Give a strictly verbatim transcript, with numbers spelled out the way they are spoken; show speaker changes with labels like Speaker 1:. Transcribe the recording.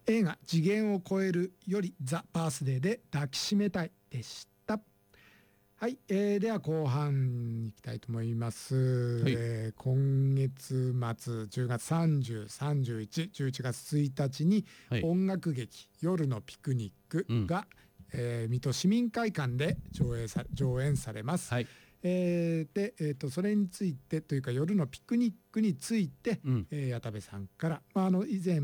Speaker 1: 映画次元を超えるよりザ・バースデーで抱きしめたいでした。はい、えー、では後半に行きたいと思います、はい。えー、今月末じゅうがつさんじゅう、さんじゅういち、じゅういちがつついたちに音楽劇、はい、夜のピクニックが、うん、えー、水戸市民会館で上映さ上演されます、はい。えー、で、えー、とそれについてというか夜のピクニックについて、うん、えー、矢田部さんから、まあ、あの以前